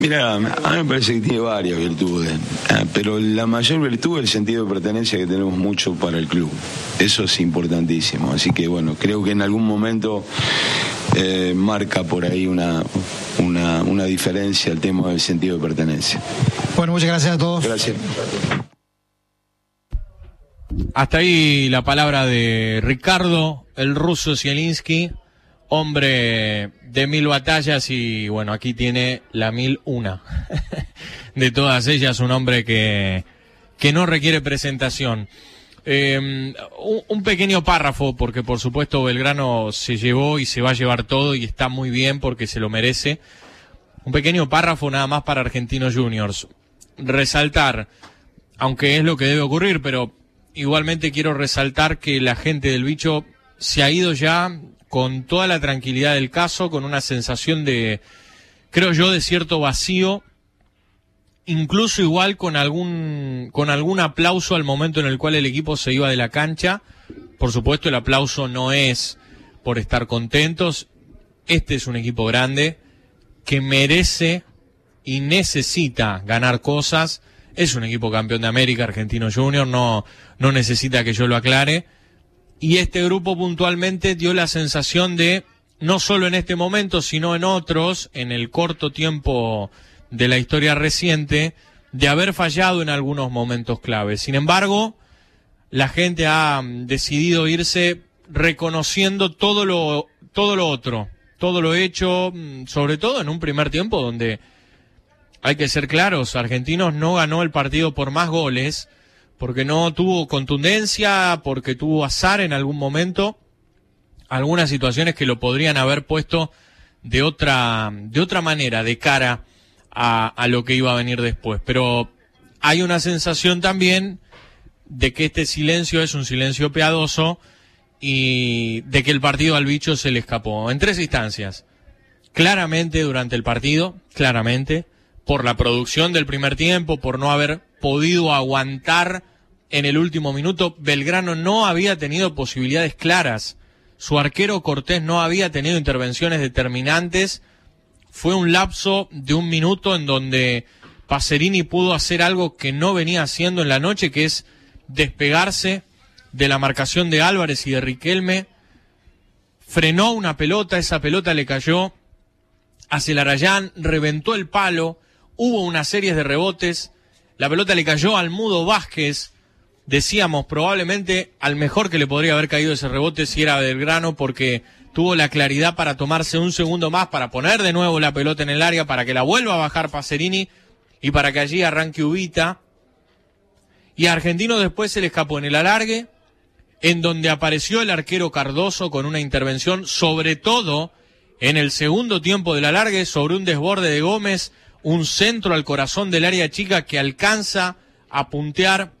Mira, a mí me parece que tiene varias virtudes, pero la mayor virtud es el sentido de pertenencia que tenemos mucho para el club. Eso es importantísimo, así que bueno, creo que en algún momento marca por ahí una diferencia el tema del sentido de pertenencia. Bueno, muchas gracias a todos. Gracias. Hasta ahí la palabra de Ricardo, el ruso Zielinski, hombre de 1000 batallas y bueno, aquí tiene la 1001 de todas ellas, un hombre que no requiere presentación. Un pequeño párrafo, porque por supuesto Belgrano se llevó y se va a llevar todo y está muy bien porque se lo merece. Un pequeño párrafo nada más para Argentinos Juniors. Resaltar, aunque es lo que debe ocurrir, pero igualmente quiero resaltar que la gente del Bicho se ha ido ya con toda la tranquilidad del caso, con una sensación de, creo yo, de cierto vacío, incluso igual con algún aplauso al momento en el cual el equipo se iba de la cancha. Por supuesto, el aplauso no es por estar contentos. Este es un equipo grande que merece y necesita ganar cosas. Es un equipo campeón de América, Argentinos Juniors, no necesita que yo lo aclare. Y este grupo puntualmente dio la sensación de, no solo en este momento, sino en otros, en el corto tiempo de la historia reciente, de haber fallado en algunos momentos claves. Sin embargo, la gente ha decidido irse reconociendo todo lo otro, todo lo hecho, sobre todo en un primer tiempo donde, hay que ser claros, Argentinos no ganó el partido por más goles, porque no tuvo contundencia, porque tuvo azar en algún momento, algunas situaciones que lo podrían haber puesto de otra manera, de cara a lo que iba a venir después. Pero hay una sensación también de que este silencio es un silencio piadoso y de que el partido al Bicho se le escapó en 3 instancias. Claramente durante el partido, claramente, por la producción del primer tiempo, por no haber podido aguantar en el último minuto. Belgrano no había tenido posibilidades claras. Su arquero Cortés no había tenido intervenciones determinantes. Fue un lapso de 1 minuto en donde Pacerini pudo hacer algo que no venía haciendo en la noche, que es despegarse de la marcación de Álvarez y de Riquelme. Frenó una pelota, esa pelota le cayó a Celarayán, reventó el palo, hubo una serie de rebotes, la pelota le cayó al Mudo Vázquez. Decíamos, probablemente al mejor que le podría haber caído ese rebote si era Belgrano, porque tuvo la claridad para tomarse un segundo más, para poner de nuevo la pelota en el área, para que la vuelva a bajar Pacerini y para que allí arranque Ubita. Y a Argentino después se le escapó en el alargue, en donde apareció el arquero Cardoso con una intervención, sobre todo en el segundo tiempo del alargue, sobre un desborde de Gómez, un centro al corazón del área chica que alcanza a puntear.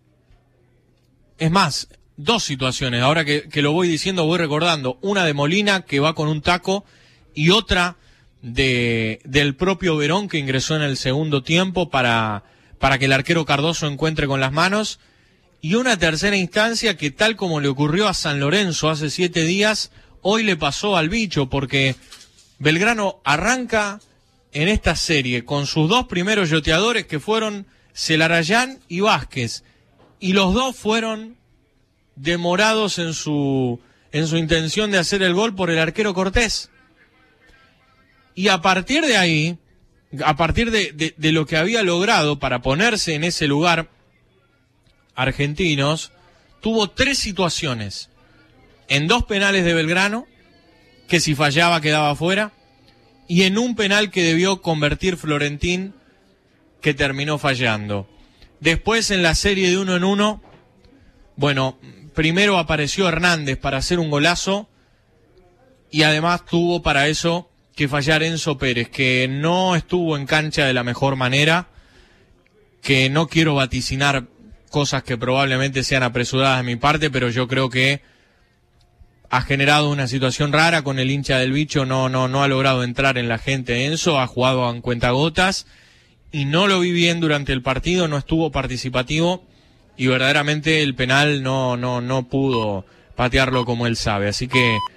Es más, 2 situaciones, ahora que lo voy diciendo voy recordando, una de Molina que va con un taco y otra del propio Verón que ingresó en el segundo tiempo para que el arquero Cardoso encuentre con las manos, y una tercera instancia que, tal como le ocurrió a San Lorenzo hace 7 días, hoy le pasó al Bicho, porque Belgrano arranca en esta serie con sus 2 primeros yoteadores, que fueron Celarayán y Vázquez, y los 2 fueron demorados en su intención de hacer el gol por el arquero Cortés. Y a partir de ahí, a partir de lo que había logrado para ponerse en ese lugar, Argentinos tuvo 3 situaciones, en 2 penales de Belgrano, que si fallaba quedaba fuera, y en un penal que debió convertir Florentín, que terminó fallando. Después, en la serie de 1-1, bueno, primero apareció Hernández para hacer un golazo, y además tuvo para eso que fallar Enzo Pérez, que no estuvo en cancha de la mejor manera, que no quiero vaticinar cosas que probablemente sean apresuradas de mi parte, pero yo creo que ha generado una situación rara con el hincha del Bicho, no ha logrado entrar en la gente Enzo, ha jugado en cuentagotas y no lo vi bien durante el partido, no estuvo participativo y verdaderamente el penal no pudo patearlo como él sabe, así que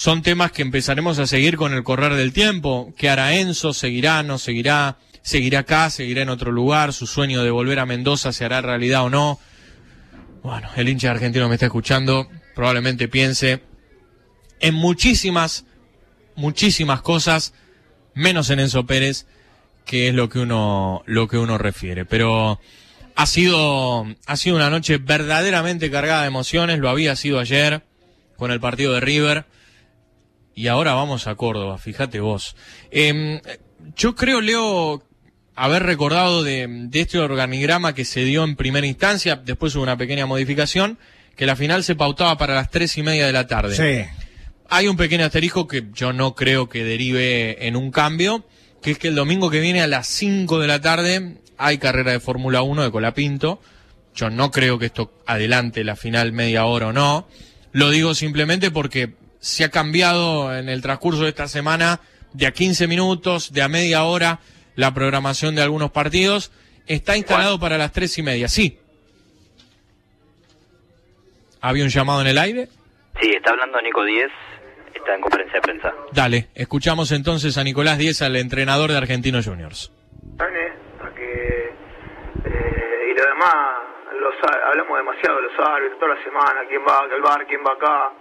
son temas que empezaremos a seguir con el correr del tiempo. ¿Qué hará Enzo? ¿Seguirá? ¿No seguirá? ¿Seguirá acá? ¿Seguirá en otro lugar? ¿Su sueño de volver a Mendoza se hará realidad o no? Bueno, el hincha argentino me está escuchando, probablemente piense en muchísimas cosas, menos en Enzo Pérez, que es lo que uno refiere. Pero ha sido una noche verdaderamente cargada de emociones, lo había sido ayer con el partido de River, y ahora vamos a Córdoba, fíjate vos. Yo creo, Leo, haber recordado de este organigrama que se dio en primera instancia, después hubo una pequeña modificación, que la final se pautaba para las 3:30 de la tarde. Sí. Hay un pequeño asterisco que yo no creo que derive en un cambio, que es que el domingo que viene a las 5 de la tarde hay carrera de Fórmula 1 de Colapinto. Yo no creo que esto adelante la final media hora o no. Lo digo simplemente porque se ha cambiado en el transcurso de esta semana de a 15 minutos, de a media hora, la programación de algunos partidos. Está instalado para las 3:30. Sí. ¿Había un llamado en el aire? Sí, está hablando Nico Díez, está en conferencia de prensa. Dale, escuchamos entonces a Nicolás Díez, al entrenador de Argentinos Juniors. Y lo demás, hablamos demasiado de los árbitros toda la semana, quién va al bar, quién va acá.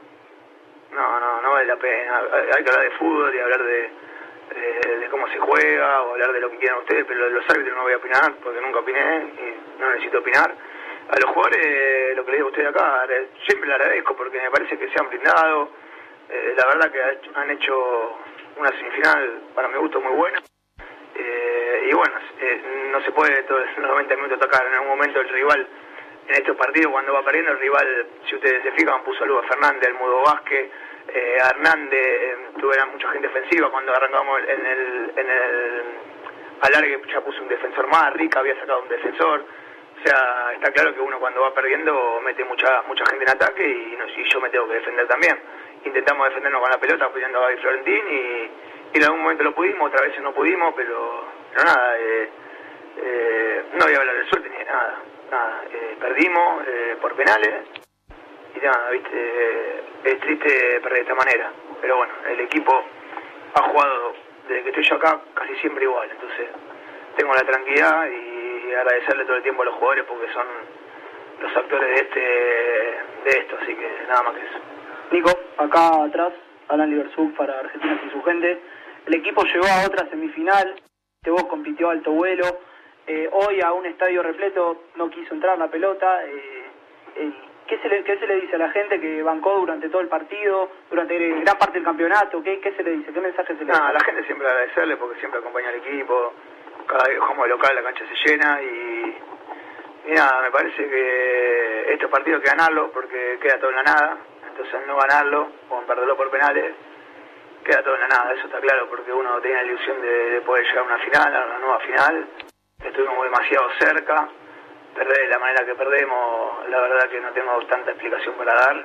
No vale la pena. Hay que hablar de fútbol y hablar de cómo se juega, o hablar de lo que quieran ustedes, pero de los árbitros no voy a opinar, porque nunca opiné y no necesito opinar. A los jugadores, lo que le digo a ustedes acá, siempre le agradezco porque me parece que se han brindado. La verdad que han hecho una semifinal, para mi gusto, muy buena. Y bueno, no se puede todos los 90 minutos tocar. En algún momento el rival, en estos partidos, cuando va perdiendo, el rival, si ustedes se fijan, puso a Lugo Fernández, al Mudo Vázquez, a Hernández, tuvieron mucha gente ofensiva. Cuando arrancamos en el alargue ya puso un defensor más, Rica había sacado un defensor. O sea, está claro que uno cuando va perdiendo mete mucha gente en ataque y yo me tengo que defender también. Intentamos defendernos con la pelota apoyando a Gaby Florentín y en algún momento lo pudimos, otras veces no pudimos, pero nada, no voy a hablar de suerte ni de nada. Perdimos por penales y nada, viste, es triste perder de esta manera, pero bueno, el equipo ha jugado desde que estoy yo acá casi siempre igual, entonces tengo la tranquilidad y agradecerle todo el tiempo a los jugadores porque son los actores de esto, así que nada más que eso. Nico, acá atrás, Alan Libersub para Argentinos y su gente. El equipo llegó a otra semifinal, vos compitió a alto vuelo, hoy a un estadio repleto no quiso entrar la pelota. ¿Qué se le dice a la gente que bancó durante todo el partido, durante gran parte del campeonato? ¿Qué se le dice? ¿Qué mensaje se le dice? A la gente siempre agradecerle porque siempre acompaña al equipo. Cada vez que jugamos de local la cancha se llena y nada, me parece que estos partidos hay que ganarlos porque queda todo en la nada. Entonces al no ganarlo o en perderlo por penales queda todo en la nada, eso está claro, porque uno tenía la ilusión de poder llegar a una final, a una nueva final. Estuvimos demasiado cerca, perder de la manera que perdemos, la verdad que no tengo tanta explicación para dar,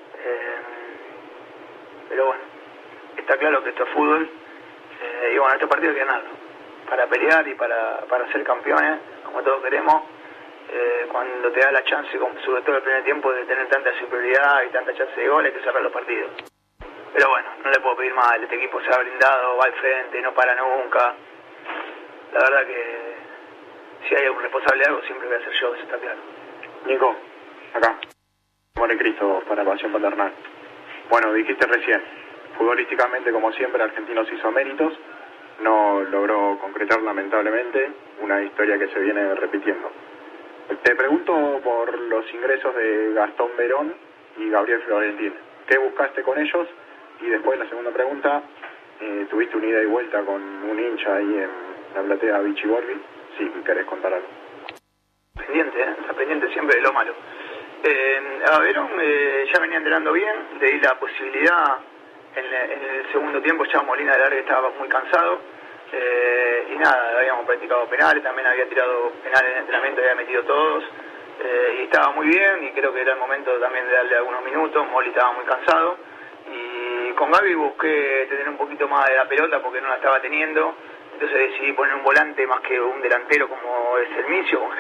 pero bueno, está claro que esto es fútbol, y bueno, este partido hay que ganarlo, para pelear y para ser campeones, como todos queremos. Cuando te da la chance, sobre todo el primer tiempo, de tener tanta superioridad y tanta chance de gol, hay que cerrar los partidos. Pero bueno, no le puedo pedir mal, este equipo se ha blindado, va al frente, no para nunca. La verdad que si hay algún responsable de algo, siempre voy a ser yo, eso está claro. Nico, acá, Cristo para Pasión Paternal. Bueno, dijiste recién, futbolísticamente, como siempre, Argentinos hizo méritos, no logró concretar lamentablemente, una historia que se viene repitiendo. Te pregunto por los ingresos de Gastón Verón y Gabriel Florentín. ¿Qué buscaste con ellos? Y después la segunda pregunta, ¿tuviste una ida y vuelta con un hincha ahí en la platea Vichy Borghi? Si querés contar algo. Está pendiente siempre de lo malo. A Verón ya venía entrenando bien, le di la posibilidad en el segundo tiempo, ya Molina de Largue estaba muy cansado. Y nada, habíamos practicado penales, también había tirado penales en entrenamiento, había metido todos, y estaba muy bien, y creo que era el momento también de darle algunos minutos. Molly estaba muy cansado, y con Gaby busqué tener un poquito más de la pelota porque no la estaba teniendo, entonces decidí poner un volante más que un delantero como es el Micio, con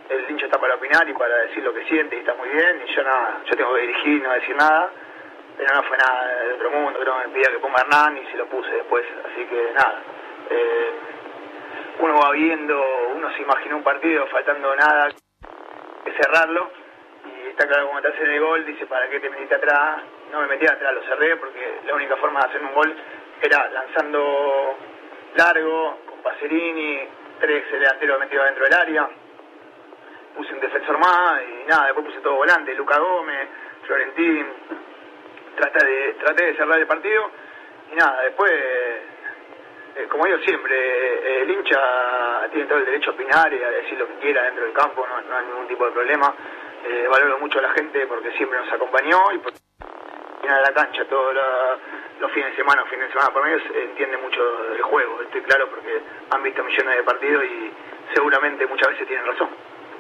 el hincha está para opinar y para decir lo que siente y está muy bien, y yo nada, yo tengo que dirigir y no decir nada, pero no fue nada de otro mundo, creo que me pedía que ponga Hernán y se lo puse después, así que nada. Uno va viendo, uno se imaginó un partido faltando nada que cerrarlo, y está claro, como te hacen el gol, dice, ¿para qué te metiste atrás? No me metí atrás, lo cerré, porque la única forma de hacer un gol era lanzando largo, con Pacerini, 3 delanteros metidos dentro del área, puse un defensor más, y nada, después puse todo volante, Luca Gómez, Florentín, traté de cerrar el partido, y nada, después, como digo siempre, el hincha tiene todo el derecho a opinar y a decir lo que quiera dentro del campo, no hay ningún tipo de problema. Valoro mucho a la gente porque siempre nos acompañó y porque viene a la cancha todos los fines de semana por medio, entiende mucho del juego, estoy claro, porque han visto millones de partidos y seguramente muchas veces tienen razón.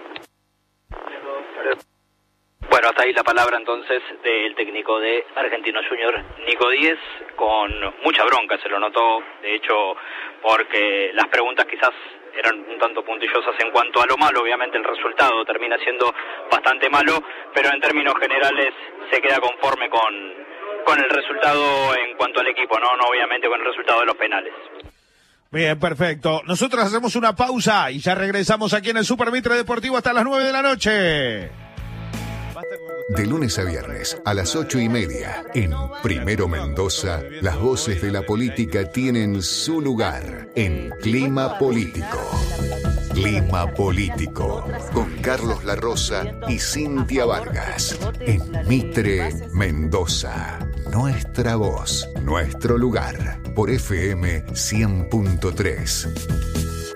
Bueno, hasta ahí la palabra entonces del técnico de Argentinos Juniors, Nico Díez, con mucha bronca, se lo notó, de hecho, porque las preguntas quizás eran un tanto puntillosas en cuanto a lo malo, obviamente el resultado termina siendo bastante malo, pero en términos generales se queda conforme con el resultado en cuanto al equipo, no obviamente con el resultado de los penales. Bien, perfecto. Nosotros hacemos una pausa y ya regresamos aquí en el Super Mitre Deportivo hasta las 9 de la noche. De lunes a viernes a las 8:30 en Primero Mendoza, las voces de la política tienen su lugar en Clima Político. Clima Político con Carlos La Rosa y Cintia Vargas en Mitre Mendoza. Nuestra voz, nuestro lugar por FM 100.3.